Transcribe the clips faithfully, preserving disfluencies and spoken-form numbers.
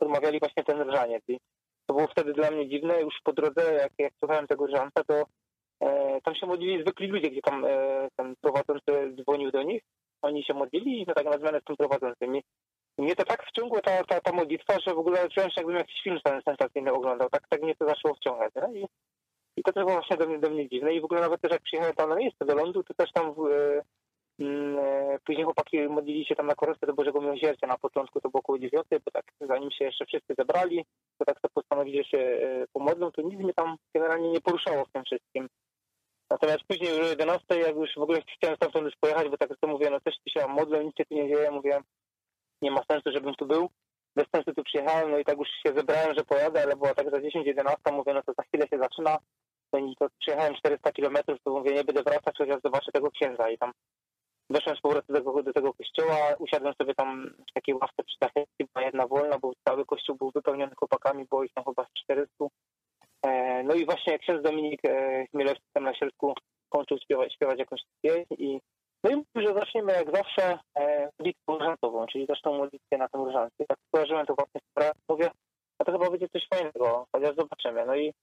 odmawiali właśnie ten różaniec. I to było wtedy dla mnie dziwne. Już po drodze, jak, jak słuchałem tego różańca, to e, tam się modlili zwykli ludzie, gdzie tam e, ten prowadzący dzwonił do nich. Oni się modlili i to tak na zmianę z tym prowadzącym. I mnie to tak wciągło ta, ta, ta modlitwa, że w ogóle czułem się, jakbym jakiś film sensacyjny oglądał. Tak, tak mnie to zaczęło wciągać. Nie? I, I to też było właśnie do mnie, do mnie dziwne. I w ogóle nawet też jak przyjechałem tam na miejsce do lądu, to też tam w, e, e, później chłopaki modlili się tam na koronce do Bożego Miłosierdzia. Na początku to było około dziewiątej, bo tak zanim się jeszcze wszyscy zebrali, to tak to postanowili, że się e, pomodlą, to nic mnie tam generalnie nie poruszało w tym wszystkim. Natomiast później już o jedenastej, jak już w ogóle chciałem stamtąd już pojechać, bo tak jak to mówię, no też tu się modlę, nic się tu nie dzieje, mówię, nie ma sensu, żebym tu był. Bez sensu tu przyjechałem, no i tak już się zebrałem, że pojadę, ale było tak za dziesięć jedenaście, mówię, no to za chwilę się zaczyna. No i to przyjechałem czterysta kilometrów, to mówię, nie będę wracać, chociaż zobaczę tego księdza. I tam weszłem z powrotem do tego, do tego kościoła, usiadłem sobie tam w takiej ławce przy tafli, była jedna wolna, bo cały kościół był wypełniony chłopakami, było ich tam chyba czterysta. E, no i właśnie ksiądz Dominik e, Chmielewski tam na środku kończył śpiewać, śpiewać jakąś pieśń i no i mówił, że zaczniemy jak zawsze e, modlitwą różańcową, czyli zresztą modlitwę na tym różańcu. Jak skojarzyłem to właśnie z pracą, mówię, a to chyba będzie coś fajnego, chociaż zobaczymy. No i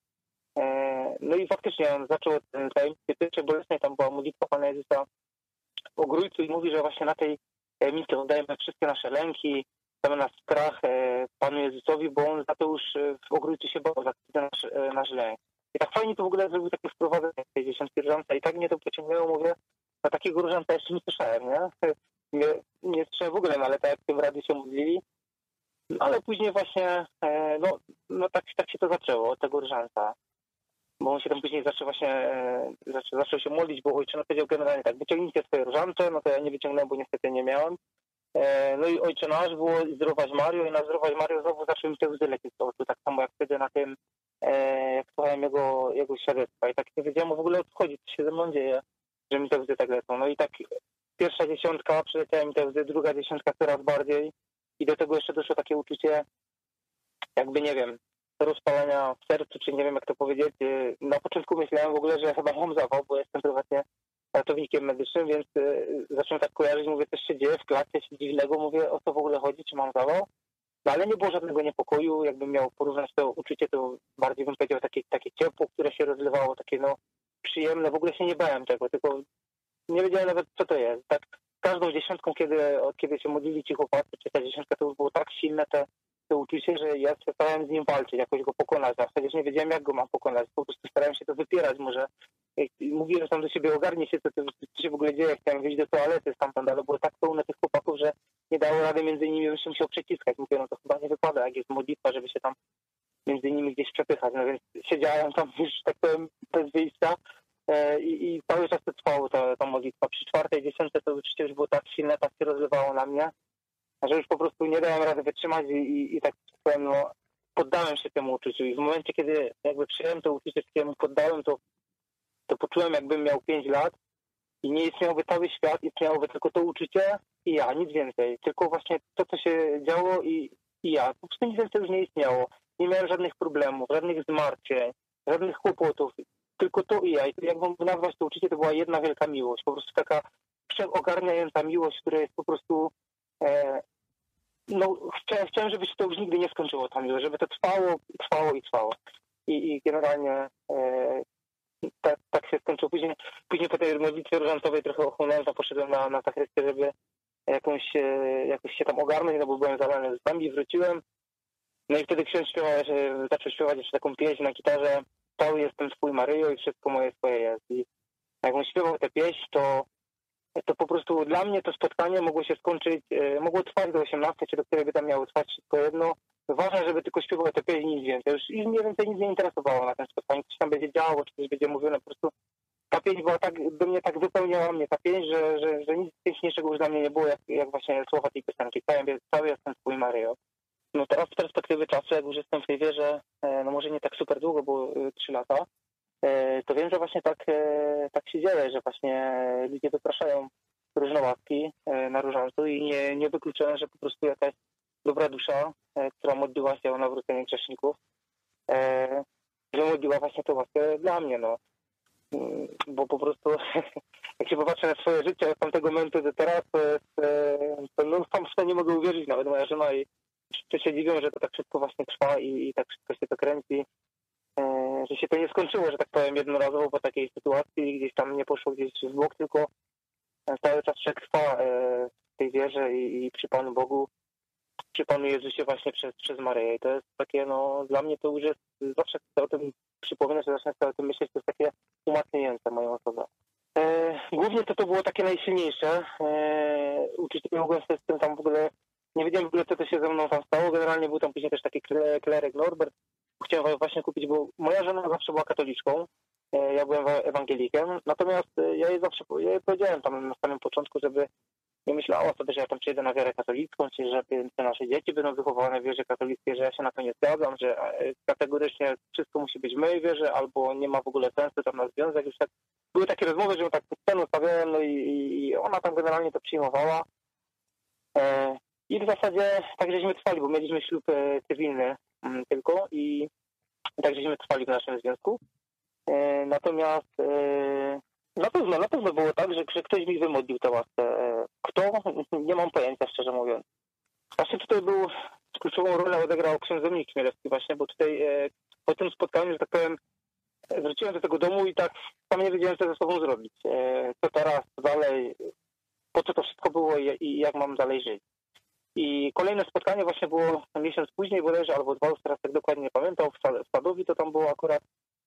e, no i faktycznie on zaczął ten tajemnicy pierwszej bolesnej, tam była modlitwa Pana Jezusa o Grójcu i mówi, że właśnie na tej tajemnicy oddajemy wszystkie nasze lęki, damy nas strach e, Panu Jezusowi, bo on za to już w Ogrójcu się bał, za ten nasz, e, nasz lęk. I tak fajnie to w ogóle zrobił takie wprowadzenie tej dziesiątki różańca i tak mnie to pociągnęło, mówię, na takiego różańca jeszcze nie słyszałem, nie? Nie, nie słyszałem w ogóle, no ale tak jak w tym radiu się modlili. No, ale później właśnie, e, no, no tak, tak się to zaczęło, od tego różańca. Bo on się tam później zaczął właśnie, e, zaczął, zaczął się modlić, bo ojczyna powiedział generalnie tak, wyciągnijcie swoje różance, no to ja nie wyciągnąłem, bo niestety nie miałem. E, no i Ojcze Nasz było zdrowaś Mario i na zdrowaś Mario znowu zaczął mi te łzy lecieć z oczu, tak samo jak wtedy na tym, e, jak słuchałem jego, jego świadectwa. I tak nie wiedziałem w ogóle o co chodzi, co się ze mną dzieje, że mi te łzy tak lecą. No i tak pierwsza dziesiątka, przyleciała mi te łzy, druga dziesiątka coraz bardziej i do tego jeszcze doszło takie uczucie, jakby nie wiem, rozpalenia w sercu, czy nie wiem jak to powiedzieć. Na początku myślałem w ogóle, że chyba mam zawał, bo jestem prywatnie ratownikiem medycznym, więc zacząłem tak kojarzyć, mówię, coś się dzieje w klasie, coś dziwnego, mówię, o co w ogóle chodzi, czy mam zawał. No ale nie było żadnego niepokoju, jakbym miał porównać to uczucie, to bardziej bym powiedział takie, takie ciepło, które się rozlewało, takie no przyjemne, w ogóle się nie bałem tego, tylko nie wiedziałem nawet co to jest. Tak każdą dziesiątką, kiedy, kiedy się modlili ci chłopacy, czy ta dziesiątka, to już było tak silne te, to uczucie, że ja starałem z nim walczyć, jakoś go pokonać, a przecież nie wiedziałem jak go mam pokonać, po prostu starałem się to wypierać, może mówiłem tam do siebie, ogarnie się, co, co się w ogóle dzieje, chciałem wyjść do toalety stamtąd, ale było tak pełne tych chłopaków, że nie dało rady między nimi, bym się musiał przeciskać. Mówię, no to chyba nie wypada, jak jest modlitwa, żeby się tam między nimi gdzieś przepychać. No więc siedziałem tam już, tak powiem, bez wyjścia e, i, i cały czas to trwało ta, ta modlitwa. Przy czwartej, dziesiątej to oczywiście już było tak silne, tak się rozlewało na mnie, że już po prostu nie dałem rady wytrzymać i, i, i tak powiem, no poddałem się temu uczuciu. I w momencie, kiedy jakby przyjąłem to uczucie, któremu poddałem, to, to poczułem, jakbym miał pięć lat i nie istniałby cały świat, istniałoby tylko to uczucie i ja, nic więcej. Tylko właśnie to, co się działo i, i ja. Po prostu nic więcej już nie istniało. Nie miałem żadnych problemów, żadnych zmartwień, żadnych kłopotów. Tylko to i ja. I jak mam nazwać to uczucie, to była jedna wielka miłość. Po prostu taka przeogarniająca miłość, która jest po prostu... E, no, chciałem, chciałem, żeby się to już nigdy nie skończyło ta miłość, żeby to trwało, trwało i trwało. I, i generalnie... E, Tak, tak się skończyło. Później, później po tej modlitwie różańcowej trochę ochłonąłem, to poszedłem na, na zachrystę, żeby jakąś, jakoś się tam ogarnąć, no bo byłem zalany z zębi, wróciłem. No i wtedy ksiądz śpiewał, że zaczął śpiewać jeszcze taką pieśń na gitarze, cały jestem twój Maryjo i wszystko moje swoje jest. I jak on śpiewał tę pieśń, to, to po prostu dla mnie to spotkanie mogło się skończyć, mogło trwać do osiemnastej, czy do której by tam miało trwać wszystko jedno. Ważne, żeby tylko śpiewał te pieśni, nic więcej. Już i mniej więcej nic nie interesowało na tym spotkaniu. Coś tam będzie działo, czy coś będzie mówione. Po prostu ta pieśń była tak, do mnie tak wypełniała mnie ta pieśń, że, że, że nic piękniejszego już dla mnie nie było, jak, jak właśnie słowa tej piosenki. Cały, cały jestem twój Maryjo. No teraz z perspektywy czasu, jak już jestem w tej wierze, no może nie tak super długo, bo trzy lata, to wiem, że właśnie tak, tak się dzieje, że właśnie ludzie wypraszają różne łaski na różańcu i nie, nie wykluczone, że po prostu jakaś dobra dusza, która modliła się o nawrócenie grzeszników, że modliła właśnie tę łaskę dla mnie, no. Bo po prostu, jak się popatrzę na swoje życie od tamtego momentu do teraz, to, to no, sam w to nie mogę uwierzyć, nawet moja żona i Wszyscy się dziwią, że to tak szybko właśnie trwa i, i tak szybko się to kręci, e, że się to nie skończyło, że tak powiem, jednorazowo po takiej sytuacji, gdzieś tam nie poszło gdzieś w bok, tylko cały czas trwa e, w tej wierze i, i przy Panu Bogu, przy Panu Jezusie właśnie przez, przez Maryję. I to jest takie, no dla mnie to już jest, zawsze chcę o tym przypominać, że zacznę o tym myśleć, to jest takie umacniające moją osobę. E, głównie to to było takie najsilniejsze. E, uczucie mogłem z tym tam w ogóle, nie wiedziałem w ogóle, co to się ze mną tam stało. Generalnie był tam później też taki klerek Norbert. Chciałem właśnie kupić, bo moja żona zawsze była katoliczką. E, ja byłem ewangelikiem. Natomiast ja jej zawsze ja jej powiedziałem tam na samym początku, żeby nie myślała sobie, że ja tam przejdę na wiarę katolicką, czy że te nasze dzieci będą wychowane w wierze katolickiej, że ja się na to nie zgadzam, że kategorycznie wszystko musi być w mojej wierze, albo nie ma w ogóle sensu tam na związek. Już tak, były takie rozmowy, że ją tak pod sceną stawiałem, no i, i ona tam generalnie to przyjmowała. E, I w zasadzie tak żeśmy trwali, bo mieliśmy ślub cywilny m, tylko i tak żeśmy trwali w naszym związku. E, natomiast e, Na pewno, na pewno było tak, że, że ktoś mi wymodlił tę łaskę. Kto? Nie mam pojęcia, szczerze mówiąc. Właśnie tutaj był, kluczową rolę odegrał ksiądz Dominik Chmielewski właśnie, bo tutaj e, po tym spotkaniu, że tak powiem, wróciłem do tego domu i tak sam nie wiedziałem, co ze sobą zrobić. E, co teraz, co dalej, po co to wszystko było i, i jak mam dalej żyć. I kolejne spotkanie właśnie było miesiąc później bodajże, albo dwa, już teraz tak dokładnie nie pamiętam, w Sadowi to tam było akurat.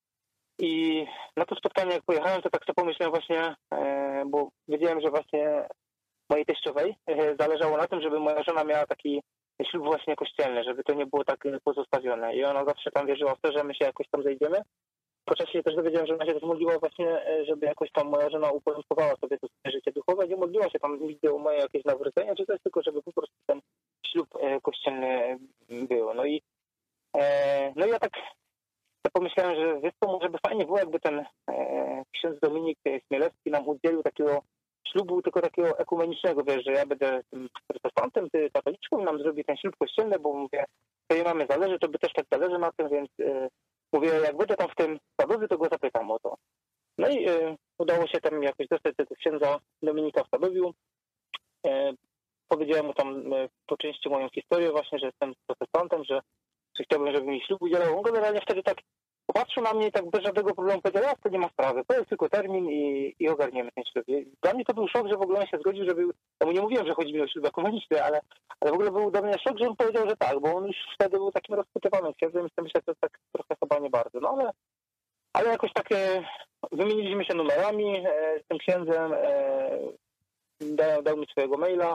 I na to spotkanie, jak pojechałem, to tak sobie pomyślałem właśnie, e, bo wiedziałem, że właśnie mojej teściowej e, zależało na tym, żeby moja żona miała taki ślub właśnie kościelny, żeby to nie było tak pozostawione. I ona zawsze tam wierzyła w to, że my się jakoś tam zejdziemy. Po czasie też dowiedziałem, że ona się też modliła właśnie, żeby jakoś tam moja żona uporządkowała sobie to swoje życie duchowe. Nie modliła się tam nigdy o moje jakieś nawrócenie, czy coś, tylko żeby po prostu ten ślub e, kościelny był. No i, e, no i ja tak to pomyślałem, że wiesz co, może by fajnie było, jakby ten e, ksiądz Dominik Chmielewski nam udzielił takiego ślubu, tylko takiego ekumenicznego, wiesz, że ja będę tym protestantem, ty katoliczką, nam zrobi ten ślub kościelny, bo mówię, to jej mamy zależy, to by też tak zależy na tym, więc e, mówię, jak będę tam w tym Sadowie, to go zapytam o to. No i e, udało się tam jakoś dostać tego księdza Dominika w Sadowiu. E, powiedziałem mu tam e, po części moją historię właśnie, że jestem protestantem, że że chciałbym, żeby mi ślub udzielał. On generalnie wtedy tak popatrzył na mnie i tak bez żadnego problemu powiedział, ja to nie ma sprawy, to jest tylko termin i, i ogarniemy ten ślub. Dla mnie to był szok, że w ogóle on się zgodził, że był, ja mu nie mówiłem, że chodzi mi o ślub ekumeniczny, ale, ale w ogóle był dla mnie szok, że on powiedział, że tak, bo on już wtedy był takim rozpytywanym księdzem i myślę, że to tak trochę chyba nie bardzo. No ale, ale jakoś tak e, wymieniliśmy się numerami e, z tym księdzem, e, dał, dał mi swojego maila.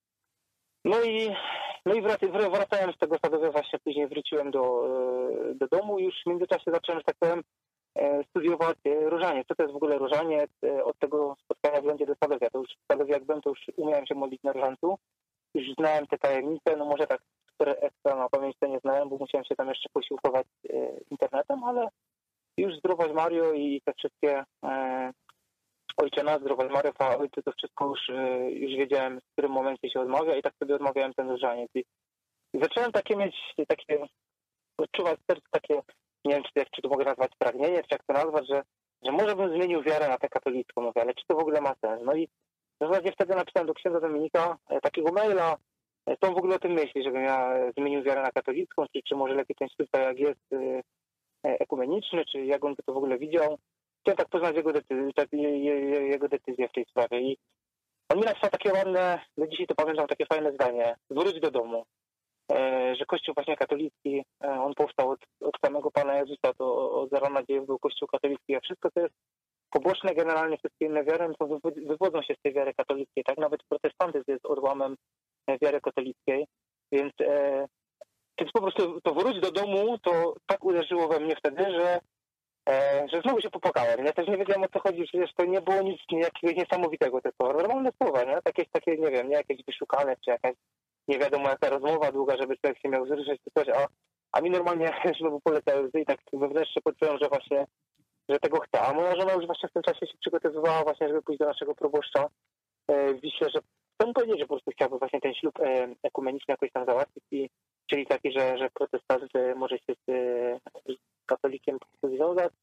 No i, no i wracając z tego Sadowia właśnie później wróciłem do, do domu i już w międzyczasie zacząłem, że tak powiem, studiować różaniec. Co to jest w ogóle różaniec? Od tego spotkania w lądzie do Sadowia. To już w Sadowie jak byłem, to już umiałem się modlić na różańcu. Już znałem te tajemnice, no może tak, które ekstra na pamięć to nie znałem, bo musiałem się tam jeszcze posiłkować internetem, ale już Zdrowaś Mario i te wszystkie e, Ojcze Nasz, Zdrowaś Mario, Chwała Ojcu, to wszystko już, już wiedziałem, w którym momencie się odmawia i tak sobie odmawiałem ten różaniec. I, i zacząłem takie mieć, takie, odczuwać serce takie, nie wiem, czy, jak, czy to mogę nazwać pragnienie, czy jak to nazwać, że, że może bym zmienił wiarę na tę katolicką, mówię, ale czy to w ogóle ma sens? No i w zasadzie wtedy napisałem do księdza Dominika takiego maila, co on w ogóle o tym myśli, żebym ja zmienił wiarę na katolicką, czy, czy może lepiej ten ślub tak jak jest ekumeniczny, czy jak on by to w ogóle widział. Chciałem tak poznać jego decyzję, tak, jego decyzję w tej sprawie. I on mi napisał takie ładne, do dzisiaj to pamiętam, takie fajne zdanie. Wróć do domu. E, że Kościół właśnie katolicki, e, on powstał od, od samego Pana Jezusa, to od zarana dziejów był Kościół katolicki, a wszystko to jest poboczne generalnie, wszystkie inne wiary, to wywodzą się z tej wiary katolickiej. Tak nawet protestantyzm jest odłamem wiary katolickiej. Więc, e, więc po prostu to wróć do domu, to tak uderzyło we mnie wtedy, że E, że znowu się popłakałem. Ja też nie wiedziałem, o co chodzi, przecież to nie było nic jakiegoś niesamowitego, tylko normalne słowa, nie? Jakieś takie, nie wiem, nie jakieś wyszukane, czy jakaś nie wiadomo jaka rozmowa długa, żeby człowiek się miał wzruszyć, czy coś, a, a mi normalnie znowu poleciały łzy i tak wewnętrznie poczułem, że właśnie, że tego chcę. A moja żona już właśnie w tym czasie się przygotowywała właśnie, żeby pójść do naszego proboszcza e, w Wiśle, że chcę mu powiedzieć, że po prostu chciałby właśnie ten ślub e, ekumeniczny jakoś tam załatwić, i, czyli taki, że, że protestant e, może się z e, katolikiem związać.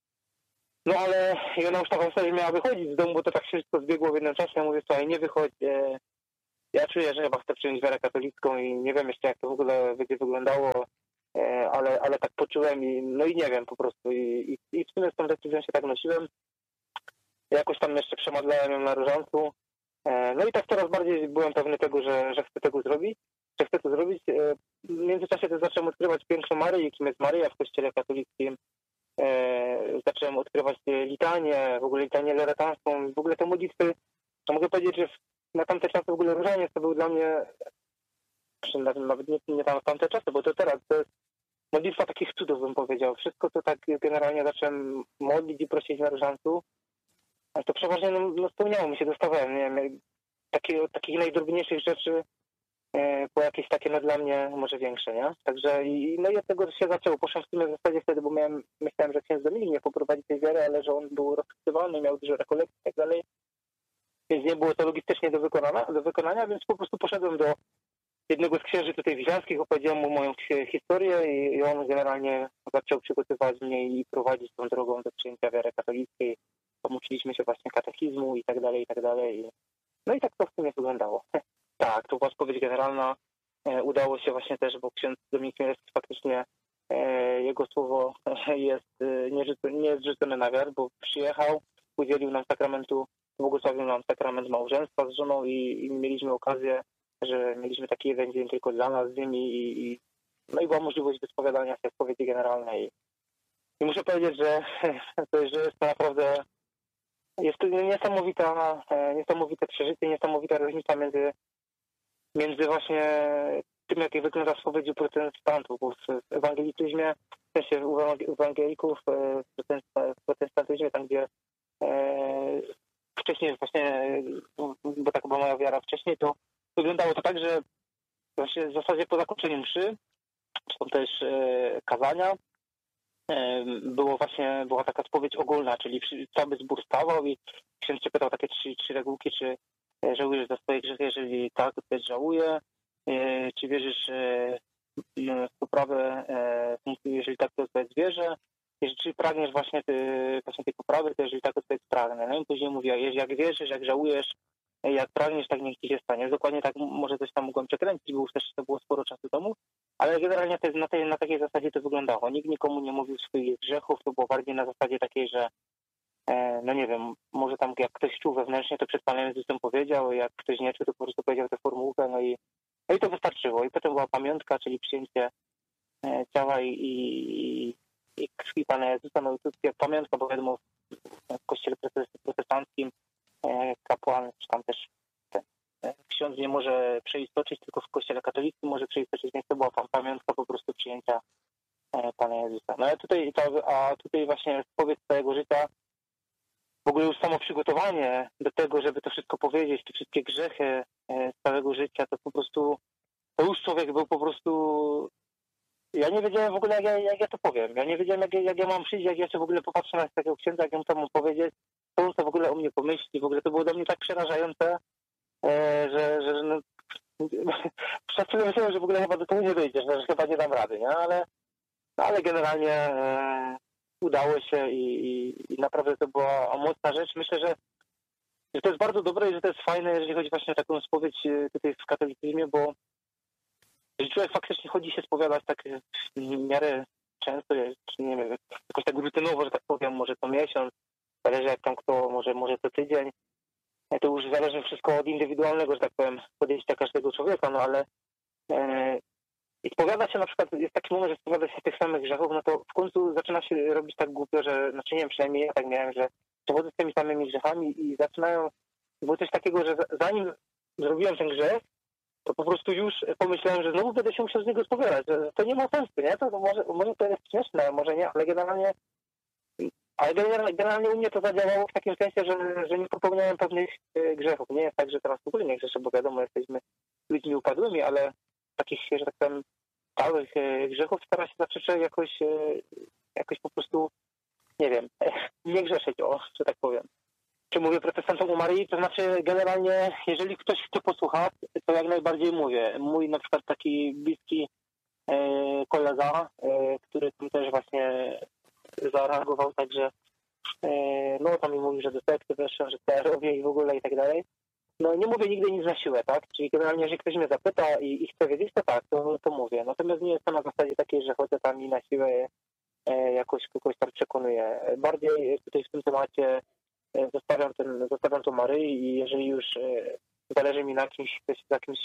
No ale i ona już tak w zasadzie miała wychodzić z domu, bo to tak wszystko zbiegło w jednym czasie. Ja mówię, słuchaj, nie wychodź, e, ja czuję, że chyba chcę przyjąć wiarę katolicką i nie wiem jeszcze, jak to w ogóle będzie wyglądało, ale, ale tak poczułem i no i nie wiem po prostu. I, i, i w sumie z tą decyzją się tak nosiłem. Jakoś tam jeszcze przemodlałem ją na różańcu. No i tak coraz bardziej byłem pewny tego, że, że chcę tego zrobić, że chcę to zrobić. W międzyczasie też zacząłem odkrywać piękno Maryi, kim jest Maryja w kościele katolickim. Zacząłem odkrywać litanię, w ogóle litanię loretanską, w ogóle te modlitwy. To mogę powiedzieć, że na tamte czasy w ogóle różaniec to był dla mnie, nawet nie, nie tam w tamte czasy, bo to teraz to jest modlitwa takich cudów, bym powiedział. Wszystko to tak generalnie zacząłem modlić i prosić na różańcu. Ale to przeważnie no, no spełniało mi się, dostawałem, nie wiem, takie, takich najdrobniejszych rzeczy e, po jakieś takie no dla mnie może większe, nie? Także i, no i od tego się zaczęło. Poszłem w sumie w zasadzie wtedy, bo miałem, myślałem, że ksiądz Dominik mnie poprowadzi tej wiary, ale że on był rozchwytywany, miał dużo rekolekcji i tak dalej. Więc nie było to logistycznie do wykonania, do wykonania, więc po prostu poszedłem do jednego z księży tutaj wiślańskich, opowiedziałem mu moją historię i, i on generalnie zaczął przygotowywać mnie i prowadzić tą drogą do przyjęcia wiary katolickiej. Pomuczyliśmy się właśnie katechizmu i tak dalej, i tak dalej. No i tak to w sumie wyglądało. Tak, to była odpowiedź generalna. E, udało się właśnie też, bo ksiądz Dominik Chmielewski faktycznie e, jego słowo jest e, nie, nie jest rzucone na wiatr, bo przyjechał, udzielił nam sakramentu, błogosławił nam sakrament małżeństwa z żoną i, i mieliśmy okazję, że mieliśmy taki jeden dzień tylko dla nas z nimi i, i no i była możliwość wyspowiadania się spowiedzi generalnej. I muszę powiedzieć, że, że jest to naprawdę jest to niesamowita, niesamowite przeżycie, niesamowita różnica między, między właśnie tym, jak wygląda spowiedź u protestantów, bo w ewangelicyzmie, w sensie u ewangelików, w protestantyzmie, tam gdzie e, wcześniej właśnie, bo tak była moja wiara wcześniej, to wyglądało to tak, że właśnie w zasadzie po zakończeniu mszy, są też e, kazania, było właśnie, była taka spowiedź ogólna, czyli cały zbór stawał i ksiądz się pytał takie trzy, trzy regułki, czy żałujesz za swoje grzechy, jeżeli tak, to też żałuję, czy wierzysz w poprawę, jeżeli tak, to odpowiedz wierzę, czy pragniesz właśnie, ty, właśnie tej poprawy, to jeżeli tak, to odpowiedz pragnę. No i później mówiła, jak wierzysz, jak żałujesz, jak pragniesz, tak niech ci się stanie. Dokładnie tak, może coś tam mogłem przekręcić, bo już też to było sporo czasu temu, ale generalnie to, na, tej, na takiej zasadzie to wyglądało. Nikt nikomu nie mówił swoich grzechów, to było bardziej na zasadzie takiej, że e, no nie wiem, może tam jak ktoś czuł wewnętrznie, to przed Panem Jezusem powiedział, jak ktoś nie czuł, to po prostu powiedział tę formułkę, no i, no i to wystarczyło. I potem była pamiątka, czyli przyjęcie e, ciała i, i, i krwi Pana Jezusa, no i to jest pamiątka, bo wiadomo, w kościele protestanckim kapłan, czy tam też ten ksiądz nie może przeistoczyć, tylko w kościele katolickim może przeistoczyć, więc to była pamiątka po prostu przyjęcia Pana Jezusa. No a tutaj, a tutaj właśnie spowiedź całego życia, w ogóle już samo przygotowanie do tego, żeby to wszystko powiedzieć, te wszystkie grzechy z całego życia, to po prostu, to już człowiek był po prostu, ja nie wiedziałem w ogóle, jak ja, jak ja to powiem. Ja nie wiedziałem, jak, jak ja mam przyjść, jak ja się w ogóle popatrzę na takiego księdza, jak ja mu to mam powiedzieć, co on to w ogóle o mnie pomyśli. W ogóle to było dla mnie tak przerażające, że, że no, przez chwilę myślałem, że w ogóle chyba do tego nie dojdzie, że chyba nie dam rady, nie? Ale, no, ale generalnie e, udało się i, i, i naprawdę to była mocna rzecz. Myślę, że, że to jest bardzo dobre i że to jest fajne, jeżeli chodzi właśnie o taką spowiedź tutaj w katolicyzmie, bo że człowiek faktycznie chodzi się spowiadać tak w miarę często, czy nie wiem, jakoś tak rutynowo, że tak powiem, może co miesiąc, zależy jak tam kto, może, może co tydzień. To już zależy wszystko od indywidualnego, że tak powiem, podejścia każdego człowieka, no ale e, i spowiada się na przykład, jest taki moment, że spowiada się tych samych grzechów, no to w końcu zaczyna się robić tak głupio, że, znaczy nie wiem, przynajmniej ja tak miałem, że przechodzę z tymi samymi grzechami i zaczynają, było coś takiego, że zanim zrobiłem ten grzech, to po prostu już pomyślałem, że znowu będę się musiał z niego spowiadać, że to nie ma sensu, nie? To, to może, może to jest śmieszne, może nie, ale generalnie ale generalnie, generalnie u mnie to zadziałało w takim sensie, że, że nie popełniałem pewnych grzechów. Nie jest tak, że teraz w ogóle nie grzeszę, bo wiadomo, jesteśmy ludźmi upadłymi, ale takich, że tak powiem, stałych grzechów stara się zawsze jakoś, jakoś po prostu, nie wiem, nie grzeszyć, o, że tak powiem. Czy mówię protestantom o Maryi, to znaczy generalnie, jeżeli ktoś chce posłuchać, to jak najbardziej mówię. Mój na przykład taki bliski e, kolega, e, który tam też właśnie zareagował, także e, no tam mi mówił, że do sekty weszłem, że to ja robię i w ogóle i tak dalej. no nie mówię nigdy nic na siłę, tak? Czyli generalnie, jeżeli ktoś mnie zapyta i, i chce wiedzieć, to tak, to, to mówię. Natomiast nie jest to na zasadzie takiej, że chodzę tam i na siłę e, jakoś kogoś tam przekonuję. Bardziej tutaj w tym temacie e, zostawiam, ten, zostawiam to Maryi i jeżeli już e, zależy mi na kimś, ktoś za kimś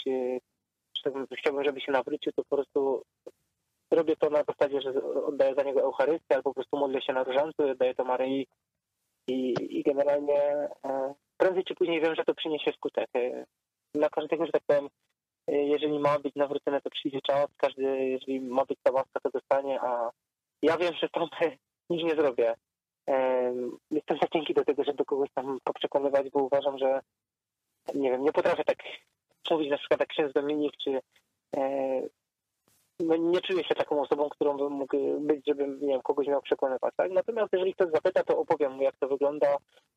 e, chciałbym, żeby się nawrócił, to po prostu robię to na zasadzie, że oddaję za niego Eucharystię albo po prostu modlę się na różańcu, oddaję to Maryi i, i generalnie e, prędzej czy później wiem, że to przyniesie skutek. E, dla każdego, że tak powiem, e, jeżeli ma być nawrócone, to przyjdzie czas, każdy, jeżeli ma być ta łaska, to dostanie, a ja wiem, że tam nic nie zrobię. E, jestem za cienki do tego, żeby kogoś tam poprzekonywać, bo uważam, że nie wiem, nie potrafię tak mówić na przykład jak ksiądz Dominik, czy e, no nie czuję się taką osobą, którą bym mógł być, żebym, nie wiem, kogoś miał przekonywać, tak? Natomiast jeżeli ktoś zapyta, to opowiem mu, jak to wygląda.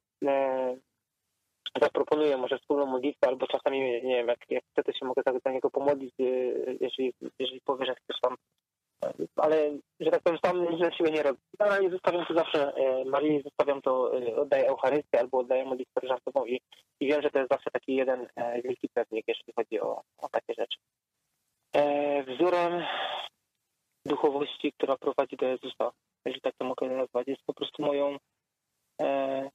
E, zaproponuję może wspólną modlitwę, albo czasami, nie wiem, jak, jak chcę, to się mogę za niego pomodlić, jeżeli, jeżeli powie, że chcesz tam. Ale, że tak powiem, sam nic na siłę nie robię. Ale zostawiam to zawsze e, Maryi, zostawiam to, e, oddaję Eucharystię albo oddaję modlitwę różańcową i, i wiem, że to jest zawsze taki jeden e, wielki pewnik, jeśli chodzi o, o takie rzeczy. E, wzorem duchowości, która prowadzi do Jezusa, jeżeli tak to mogę nazwać, jest po prostu moją... E,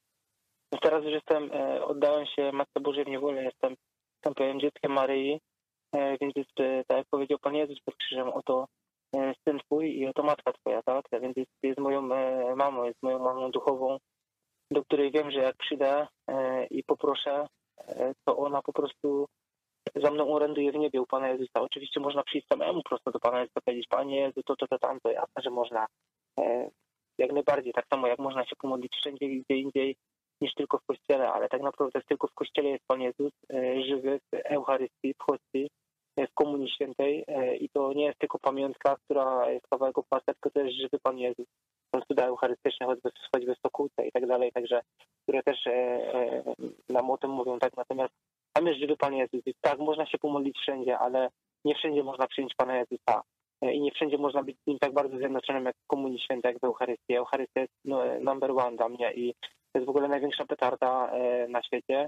teraz już jestem, e, oddałem się Matce Bożej w niewolę, jestem, tam powiem, dzieckiem Maryi, e, więc jest, e, tak jak powiedział Pan Jezus pod krzyżem, oto e, syn Twój i oto matka Twoja, tak? Więc jest, jest moją e, mamą, jest moją mamą duchową, do której wiem, że jak przyjdę e, i poproszę, e, to ona po prostu za mną oręduje w niebie u Pana Jezusa. Oczywiście można przyjść samemu prosto do Pana Jezusa, powiedzieć, Panie Jezu, to, to, to, tamto, jasne, że można. E, jak najbardziej, tak samo jak można się pomodlić wszędzie, gdzie indziej, niż tylko w Kościele, ale tak naprawdę tylko w Kościele jest Pan Jezus, e, żywy w Eucharystii, w Hostii, e, w Komunii Świętej e, i to nie jest tylko pamiątka, która jest kawałek opłata, tylko to jest żywy Pan Jezus. Są cuda eucharystyczne, choćby, choćby w Sokółce i tak dalej, także, które też e, e, nam o tym mówią, tak, natomiast tam jest żywy Pan Jezus. I tak, można się pomodlić wszędzie, ale nie wszędzie można przyjąć Pana Jezusa. I nie wszędzie można być z Nim tak bardzo zjednoczonym jak w Komunii Świętej, jak w Eucharystii. Eucharystia jest no, number one dla mnie i to jest w ogóle największa petarda e, na świecie.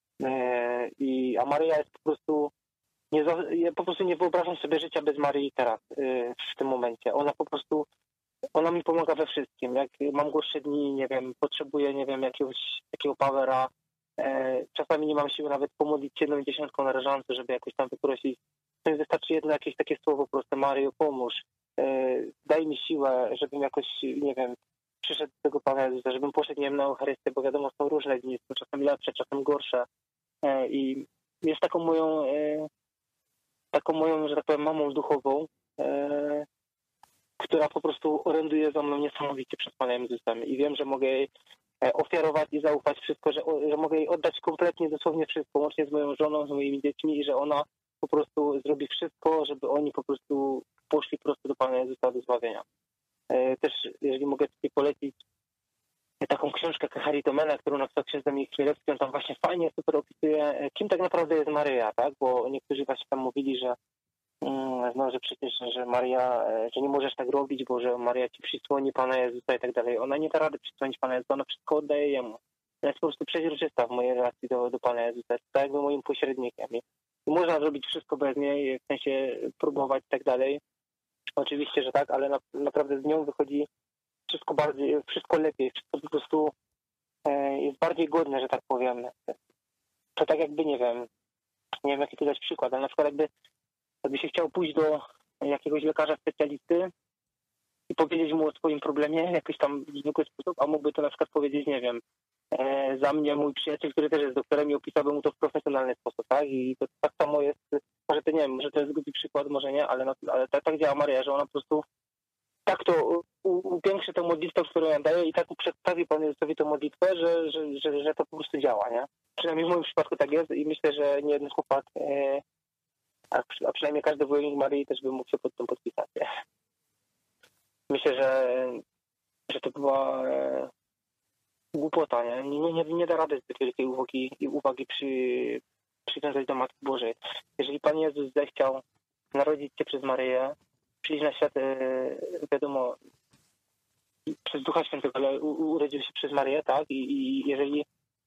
E, i, a Maryja jest po prostu... Nie, ja po prostu nie wyobrażam sobie życia bez Maryi teraz, e, w tym momencie. Ona po prostu... Ona mi pomaga we wszystkim. Jak mam gorsze dni, nie wiem, potrzebuję, nie wiem, jakiegoś takiego powera, czasami nie mam siły nawet pomodlić jedną dziesiątką na różańcu, żeby jakoś tam wyprosić. To mi wystarczy jedno jakieś takie słowo proste, Maryjo, pomóż, daj mi siłę, żebym jakoś, nie wiem, przyszedł do tego Pana Jezusa, żebym poszedł, nie wiem, na Eucharystię, bo wiadomo, są różne dni, są czasami lepsze, czasem gorsze i jest taką moją, taką moją, że tak powiem, mamą duchową, która po prostu oręduje za mną niesamowicie przed Panem Jezusem i wiem, że mogę jej ofiarować i zaufać wszystko, że, że mogę jej oddać kompletnie, dosłownie wszystko, łącznie z moją żoną, z moimi dziećmi i że ona po prostu zrobi wszystko, żeby oni po prostu poszli prosto do Pana Jezusa, do zbawienia. Też, jeżeli mogę tutaj polecić taką książkę Charitomena, którą napisał ksiądz Dominik Chmielewski, on tam właśnie fajnie, super opisuje, kim tak naprawdę jest Maryja, tak? Bo niektórzy właśnie tam mówili, że no, że przecież, że Maria, że nie możesz tak robić, bo że Maria ci przysłoni Pana Jezusa i tak dalej. Ona nie da rady przysłonić Pana Jezusa, ona wszystko oddaje Jemu. Ona jest po prostu przeźroczysta w mojej relacji do, do Pana Jezusa. Jest tak jakby moim pośrednikiem. I można zrobić wszystko bez niej, w sensie próbować i tak dalej. Oczywiście, że tak, ale na, naprawdę z nią wychodzi wszystko bardziej, wszystko lepiej, wszystko po prostu e, jest bardziej godne, że tak powiem. To tak jakby, nie wiem, nie wiem jaki tu dać przykład, ale na przykład jakby Jakby się chciał pójść do jakiegoś lekarza specjalisty i powiedzieć mu o swoim problemie w jakiś tam zwykły sposób, a mógłby to na przykład powiedzieć, nie wiem, e, za mnie mój przyjaciel, który też jest doktorem i opisałby mu to w profesjonalny sposób, tak? I to tak samo jest, może to nie wiem, może to jest głupi przykład, może nie, ale, ale tak, tak działa Maryja, że ona po prostu tak to upiększy tę modlitwę, którą ja daję i tak przedstawi Panu Jezusowi tę modlitwę, że, że, że, że to po prostu działa, nie? Przynajmniej w moim przypadku tak jest i myślę, że nie jeden chłopak e, A, a przynajmniej każdy wojownik Maryi też by mógł się pod tym podpisać. Myślę, że, że to była e, głupota. Nie? Nie, nie, nie da rady zbyt wielkiej uwagi, uwagi przy, przywiązać do Matki Bożej. Jeżeli Pan Jezus zechciał narodzić się przez Maryję, przyjść na świat, e, wiadomo, przez Ducha Świętego, ale u, urodził się przez Maryję, tak? I, i jeżeli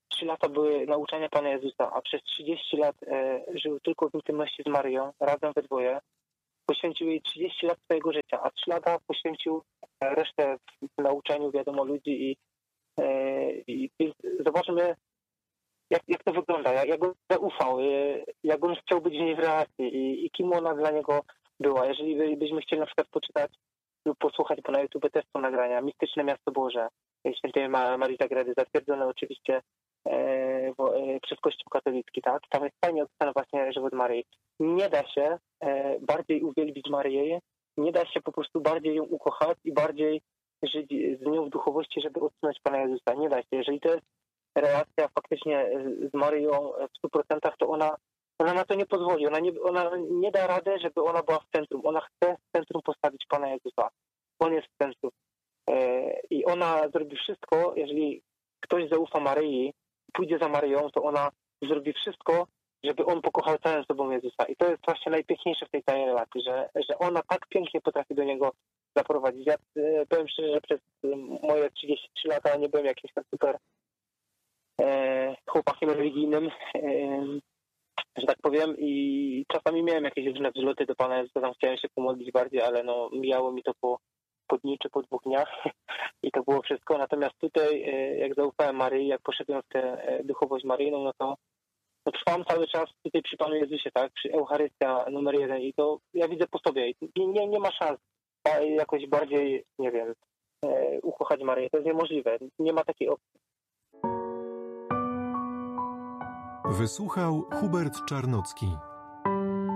trzy lata były nauczania Pana Jezusa, a przez trzydzieści lat e, żył tylko w intymności z Maryją, razem we dwoje. Poświęcił jej trzydzieści lat swojego życia, a trzy lata poświęcił resztę w nauczaniu, wiadomo, ludzi i, e, i, i zobaczmy, jak, jak to wygląda, jak, jak on zaufał, e, jak on chciał być w niej w relacji i, i kim ona dla niego była. Jeżeli by, byśmy chcieli na przykład poczytać lub posłuchać, bo na YouTube też są nagrania, Mistyczne Miasto Boże, świętej Marii Zagrady, zatwierdzone oczywiście e, w, e, przez Kościół katolicki, tak? Tam jest fajnie opisany właśnie żywot Maryi. Nie da się e, bardziej uwielbić Maryję, nie da się po prostu bardziej ją ukochać i bardziej żyć z nią w duchowości, żeby odsunąć Pana Jezusa. Nie da się. Jeżeli to jest relacja faktycznie z Maryją w stu procentach, to ona, ona na to nie pozwoli. Ona nie, ona nie da rady, żeby ona była w centrum. Ona chce w centrum postawić Pana Jezusa. On jest w centrum. I ona zrobi wszystko, jeżeli ktoś zaufa Maryi, pójdzie za Maryją, to ona zrobi wszystko, żeby on pokochał całym sobą Jezusa. I to jest właśnie najpiękniejsze w tej całej relacji, że, że ona tak pięknie potrafi do niego zaprowadzić. Ja powiem szczerze, że przez moje trzydzieści trzy lata nie byłem jakimś tam super e, chłopakiem religijnym, e, że tak powiem, i czasami miałem jakieś różne wzloty do Pana Jezusa, tam chciałem się pomodlić bardziej, ale no mijało mi to po po dniu czy po dwóch dniach i to było wszystko. Natomiast tutaj, jak zaufałem Maryi, jak poszedłem w tę duchowość maryjną, no to no trwam cały czas tutaj przy Panu Jezusie, tak? Przy Eucharystia numer jeden i to ja widzę po sobie. I nie, nie ma szans jakoś bardziej, nie wiem, ukochać Maryję. To jest niemożliwe. Nie ma takiej opcji. Wysłuchał Hubert Czarnocki.